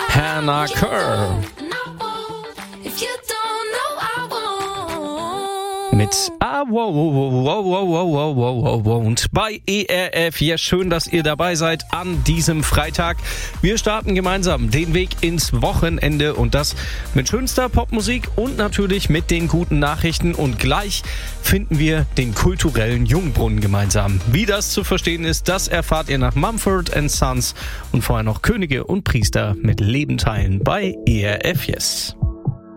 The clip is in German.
Hannah Kerr mit Won't bei ERF. Ja, schön, dass ihr dabei seid an diesem Freitag. Wir starten gemeinsam den Weg ins Wochenende und das mit schönster Popmusik und natürlich mit den guten Nachrichten. Und gleich finden wir den kulturellen Jungbrunnen gemeinsam. Wie das zu verstehen ist, das erfahrt ihr nach Mumford & Sons und vorher noch Könige und Priester mit Leben teilen bei ERF Yes.